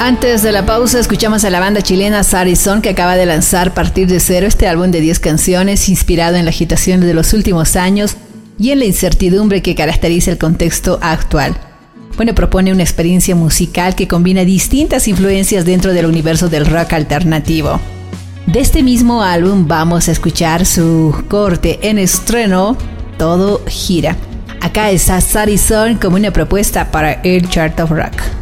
Antes de la pausa escuchamos a la banda chilena Sarizón, que acaba de lanzar Partir de Cero, este álbum de 10 canciones inspirado en la agitación de los últimos años y en la incertidumbre que caracteriza el contexto actual. Bueno, propone una experiencia musical que combina distintas influencias dentro del universo del rock alternativo. De este mismo álbum vamos a escuchar su corte en estreno, Todo Gira. Acá está Sarizón como una propuesta para el Chart of Rock.